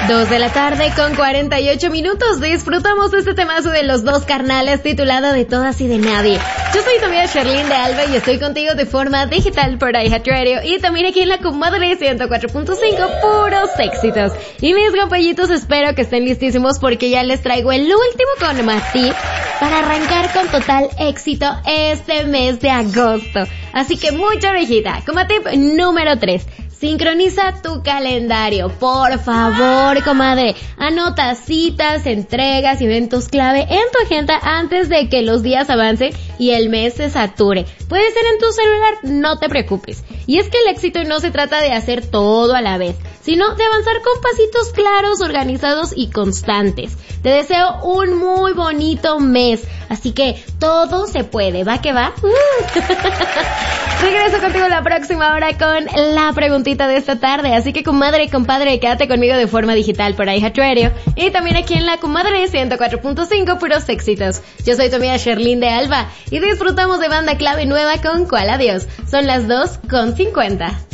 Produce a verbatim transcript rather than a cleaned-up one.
Dos de la tarde con cuarenta y ocho minutos. Disfrutamos de este temazo de los dos carnales titulado De Todas y de Nadie. Yo soy tu amiga Sherlyn de Alba y estoy contigo de forma digital por iHeartRadio y también aquí en la Comadre ciento cuatro punto cinco, puros éxitos. Y mis compañitos, espero que estén listísimos porque ya les traigo el último con más tip para arrancar con total éxito este mes de agosto. Así que mucha orejita. Como tip número tres. Sincroniza tu calendario, por favor, comadre. Anota citas, entregas y eventos clave en tu agenda antes de que los días avancen y el mes se sature. Puede ser en tu celular, no te preocupes. Y es que el éxito no se trata de hacer todo a la vez, sino de avanzar con pasitos claros, organizados y constantes. Te deseo un muy bonito mes, así que todo se puede, ¿va que va? Regreso contigo la próxima hora con la preguntita de esta tarde, así que comadre y compadre, quédate conmigo de forma digital por iHeartRadio y también aquí en la Comadre ciento cuatro punto cinco, puros éxitos. Yo soy tu amiga Sherlyn de Alba y disfrutamos de banda clave nueva con Cuál Adiós. Son las dos con cincuenta.